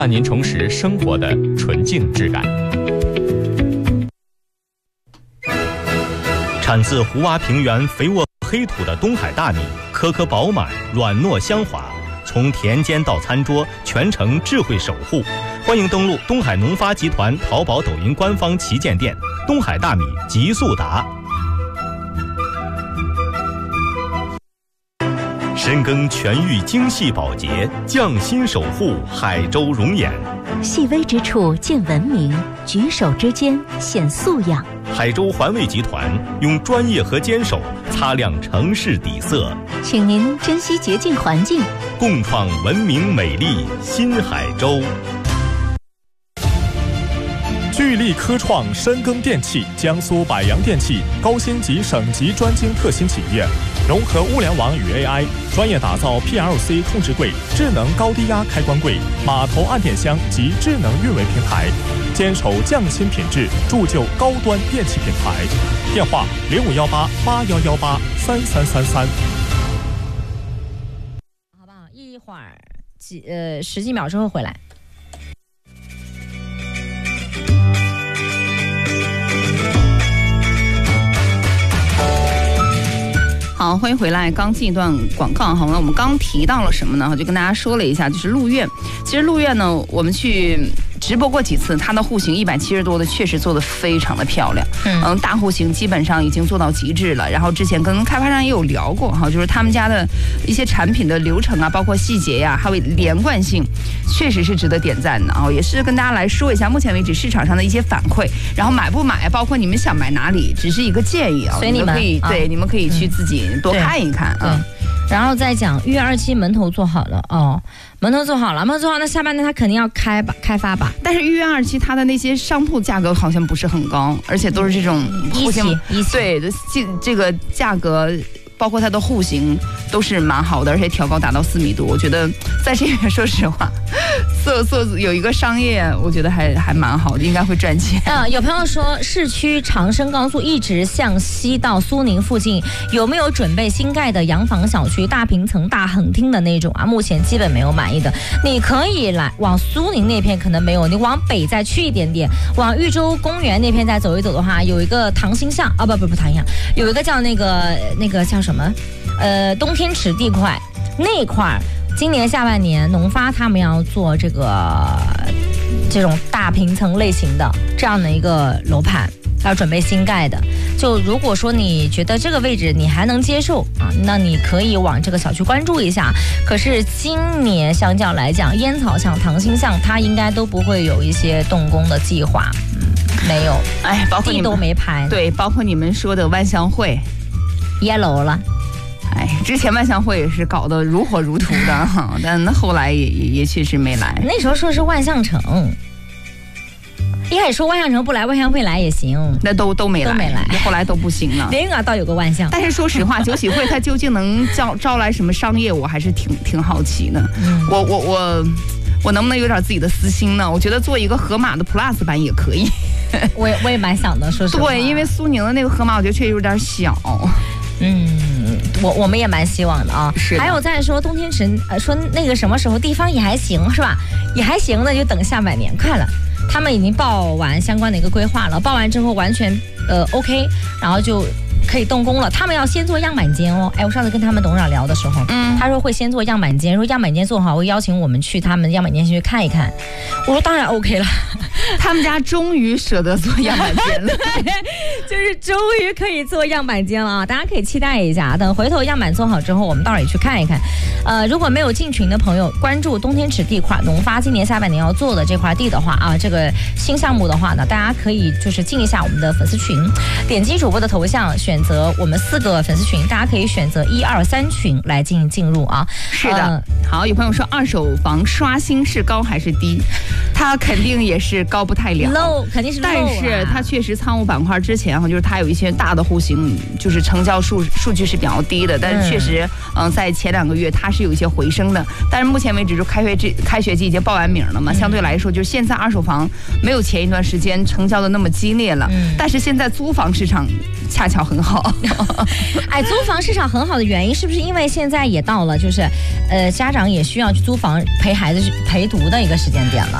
让您重拾生活的纯净质感。产自胡洼平原肥沃黑土的东海大米，颗颗饱满，软糯香滑，从田间到餐桌，全程智慧守护。欢迎登录东海农发集团淘宝、抖音官方旗舰店“东海大米极速达”。深耕全域精细保洁，匠心守护海州容颜。 细微之处见文明，举手之间显素养。 海州环卫集团用专业和坚守擦亮城市底色， 请您珍惜洁净环境， 共创文明美丽新海州。 聚力科创深耕电器，江苏百洋电器高新级省级专精特新企业，融合物联网与 AI， 专业打造 PLC 控制柜、智能高低压开关柜、码头按电箱及智能运维平台，坚守匠心品质，铸就高端电器品牌。电话051881183333。 好不好？一会儿十几秒之后回来。 好，欢迎回来。刚进一段广告哈，那我们刚提到了什么呢？就跟大家说了一下，就是鹿苑。其实鹿苑呢，我们去直播过几次，它的户型170多的确实做得非常的漂亮。大户型基本上已经做到极致了。然后之前跟开发商也有聊过哈，就是他们家的一些产品的流程啊，包括细节呀，还有连贯性，确实是值得点赞的啊。也是跟大家来说一下，目前为止市场上的一些反馈，然后买不买，包括你们想买哪里，只是一个建议啊。 所以你们可以对，你们可以去自己多看一看啊。 然后再讲1月27门头做好了哦，门头做好了，那下半年它肯定要开发吧。 但是1月27它的那些商铺价格好像不是很高，而且都是这种户型，对，这个价格。包括它的户型都是蛮好的，而且挑高达到4米多。我觉得在这边说实话，有一个商业，我觉得还蛮好的，应该会赚钱。 有朋友说，市区长深高速一直向西到苏宁附近，有没有准备新盖的洋房小区、大平层、大横厅的那种啊？目前基本没有满意的。你可以来往苏宁那片可能没有，你往北再去一点点，往豫州公园那片再走一走的话，有一个塘心巷啊，不塘心巷，有一个叫那个叫什么？东天池地块那块，今年下半年农发他们要做这种大平层类型的这样的一个楼盘，要准备新盖的。就如果说你觉得这个位置你还能接受啊，那你可以往这个小区关注一下。可是今年相较来讲，烟草巷、塘心巷它应该都不会有一些动工的计划，没有， 包括地都没排。 对，包括你们说的万象汇。 1楼了， 之前万象汇也是搞得如火如荼的哈，但后来也确实没来。 那时候说是万象城，一开始说万象城不来，万象汇来也行， 那都没来，后来都不行了。 另外倒有个万象， 但是说实话，酒喜会它究竟能招来什么商业，我还是挺好奇的。我能不能有点自己的私心呢？我觉得做一个河马的 Plus 版也可以。 我也蛮想的，说实话。 对，因为苏宁的那个河马，我觉得确实有点小。 我们也蛮希望的啊。 是。 还有再说东天池，说那个什么时候地方也还行是吧？也还行，那就等下半年快了。他们已经报完相关的一个规划了，报完之后完全OK， 然后就可以动工了。他们要先做样板间哦。我上次跟他们董事长聊的时候，他说会先做样板间，说样板间做好会邀请我们去他们样板间去看一看。我说当然 OK 了。 他们家终于舍得做样板间了。 对，就是终于可以做样板间了啊！大家可以期待一下，等回头样板做好之后，我们到时候也去看一看。如果没有进群的朋友，关注东天池地块农发今年下半年要做的这块地的话啊，这个新项目的话呢，大家可以就是进一下我们的粉丝群，点击主播的头像，选择我们4个粉丝群，大家可以选择1、2、3群来进入啊。 是的，好，有朋友说二手房刷新是高还是低？它肯定也是是高不太了 ，low 肯定是 low 但是它确实仓务板块之前就是它有一些大的户型，就是成交数据是比较低的，但是确实在前2个月它是有一些回升的，但是目前为止就开学季已经报完名了嘛，相对来说就是现在二手房没有前一段时间成交的那么激烈了，但是现在租房市场恰巧很好。 哎，租房市场很好的原因是不是因为现在也到了就是家长也需要去租房陪孩子陪读的一个时间点了？